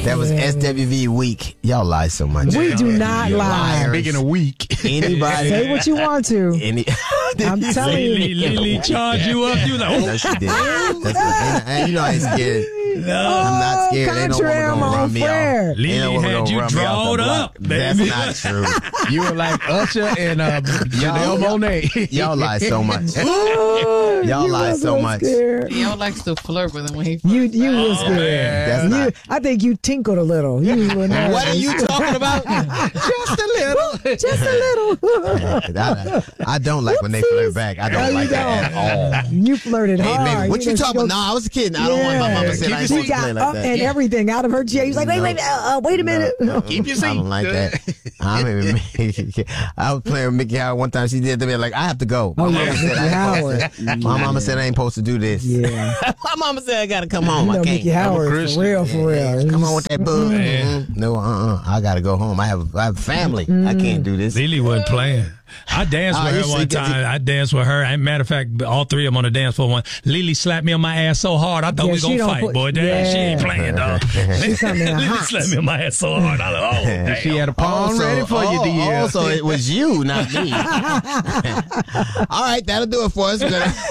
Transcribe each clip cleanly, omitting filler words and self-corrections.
That was SWV week. Y'all lie so much. We do not lie. Speaking of week. Anybody? Say what you want to. I'm telling you. Lily charge you up. You like, No, she did. And you know I ain't scared. I'm not scared. Ain't no woman gonna run me off. Lily had you drawed up, That's baby. not true. You were like Usher and Janelle Monáe. Y'all lie so much. Y'all lie so much. Theo likes to flirt with him when he. You were scared. That's not. I think you tinkled a little. You were nervous. What are you talking about? Just a little. Just a little. I don't like when they flirt back. I don't like that at all. You flirted Hey, hard. baby, what you talking about? No, I was kidding. I don't want my mama said I ain't She supposed to play got like up that. and everything out of her chair. He's like, wait a minute. Keep your seat. I don't like that. I was playing with Mickey Howard one time. She did to me like, I have to go. My mama said I ain't supposed to. My mama said I ain't supposed to do this. Yeah. My mama said I gotta come home. You know I can't. Mickey Howard, for real. Come on with that bug. No, I gotta go home. I have a family. I can't do this. Lily wasn't playing. I danced with her one time. I danced with her. And matter of fact, all three of them on the dance floor. Lily slapped me on my ass so hard, I thought we were going to fight, boy. Damn, she ain't playing, dog. Lily slapped me on my ass so hard. I was like, oh, damn. She had a palm ready for you, dear. Also, it was you, not me. All right, that'll do it for us.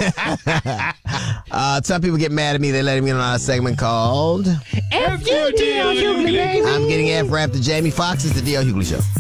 Some people get mad at me. They let me in on a segment called F-U-D-O-U. I'm Getting F for After Jamie Foxx. It's the D.L. Hughley Show.